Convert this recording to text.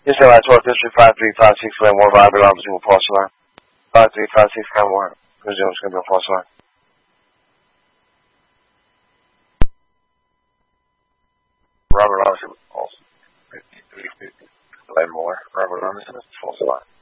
Yes, sir, I talk District 5356 Glenmore, Robert Robinson with false alarm. 5356 Glenmore, presume it's going to be a false alarm. Robert Robinson with false. 5356 Glenmore, Robert Robinson with false alarm.